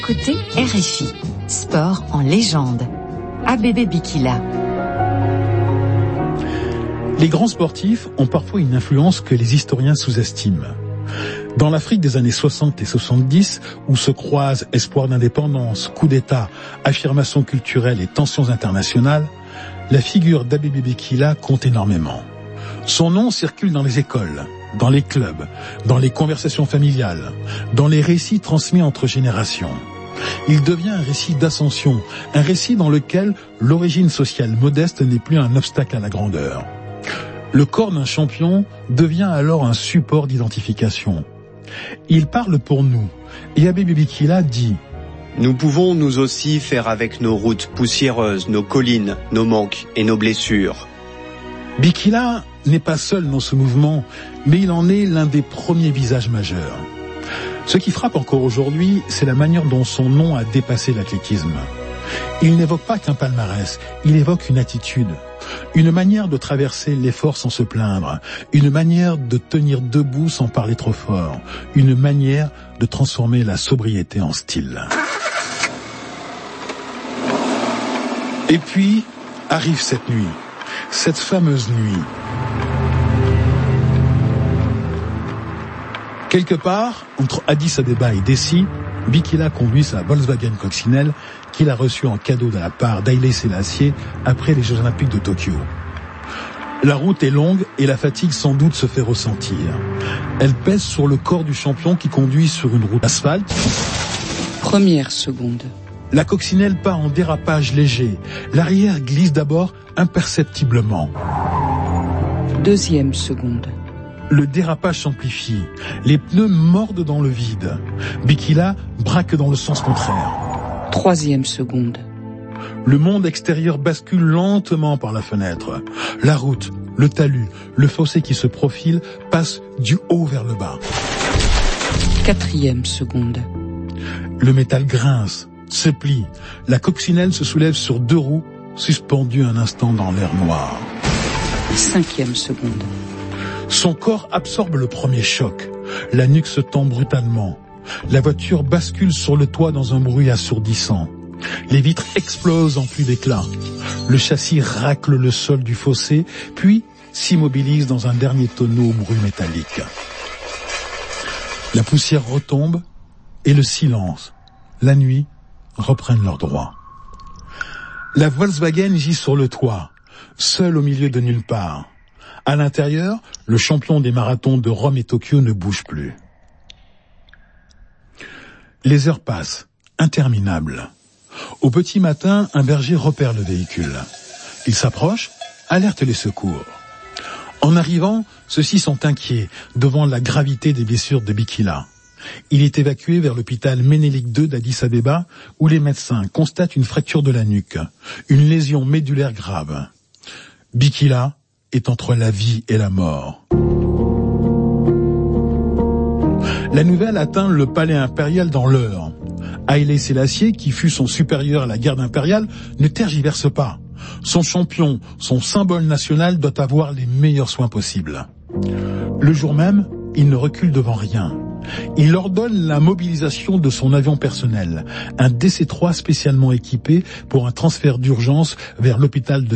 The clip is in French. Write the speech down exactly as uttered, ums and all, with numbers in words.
Côté R F I, sport en légende. Abebe Bikila. Les grands sportifs ont parfois une influence que les historiens sous-estiment. Dans l'Afrique des années soixante et soixante-dix, où se croisent espoir d'indépendance, coup d'État, affirmation culturelle et tensions internationales, la figure d'Abebe Bikila compte énormément. Son nom circule dans les écoles, dans les clubs, dans les conversations familiales, dans les récits transmis entre générations. Il devient un récit d'ascension, un récit dans lequel l'origine sociale modeste n'est plus un obstacle à la grandeur. Le corps d'un champion devient alors un support d'identification. Il parle pour nous, et Abebe Bikila dit « Nous pouvons nous aussi faire avec nos routes poussiéreuses, nos collines, nos manques et nos blessures. » Bikila n'est pas seul dans ce mouvement, mais il en est l'un des premiers visages majeurs. Ce qui frappe encore aujourd'hui, c'est la manière dont son nom a dépassé l'athlétisme. Il n'évoque pas qu'un palmarès, il évoque une attitude, une manière de traverser l'effort sans se plaindre, une manière de tenir debout sans parler trop fort, une manière de transformer la sobriété en style. Et puis, arrive cette nuit, cette fameuse nuit. Quelque part, entre Addis Abeba et Dessi, Bikila conduit sa Volkswagen coccinelle qu'il a reçue en cadeau de la part d'Haïlé Sélassié après les Jeux Olympiques de Tokyo. La route est longue et la fatigue sans doute se fait ressentir. Elle pèse sur le corps du champion qui conduit sur une route d'asphalte. Première seconde. La coccinelle part en dérapage léger. L'arrière glisse d'abord imperceptiblement. Deuxième seconde. Le dérapage s'amplifie. Les pneus mordent dans le vide. Bikila braque dans le sens contraire. Troisième seconde. Le monde extérieur bascule lentement par la fenêtre. La route, le talus, le fossé qui se profile passent du haut vers le bas. Quatrième seconde. Le métal grince, se plie. La coccinelle se soulève sur deux roues, suspendues un instant dans l'air noir. Cinquième seconde. Son corps absorbe le premier choc. La nuque se tend brutalement. La voiture bascule sur le toit dans un bruit assourdissant. Les vitres explosent en pluie d'éclats. Le châssis racle le sol du fossé, puis s'immobilise dans un dernier tonneau au bruit métallique. La poussière retombe et le silence, la nuit, reprennent leur droit. La Volkswagen gît sur le toit, seule au milieu de nulle part. À l'intérieur, le champion des marathons de Rome et Tokyo ne bouge plus. Les heures passent, interminables. Au petit matin, un berger repère le véhicule. Il s'approche, alerte les secours. En arrivant, ceux-ci sont inquiets devant la gravité des blessures de Bikila. Il est évacué vers l'hôpital Ménélik deux d'Addis Abeba, où les médecins constatent une fracture de la nuque, une lésion médulaire grave. Bikila est entre la vie et la mort. La nouvelle atteint le palais impérial dans l'heure. Haïlé Sélassié, qui fut son supérieur à la garde impériale, ne tergiverse pas. Son champion, son symbole national doit avoir les meilleurs soins possibles. Le jour même, il ne recule devant rien. Il ordonne la mobilisation de son avion personnel, un D C trois spécialement équipé pour un transfert d'urgence vers l'hôpital de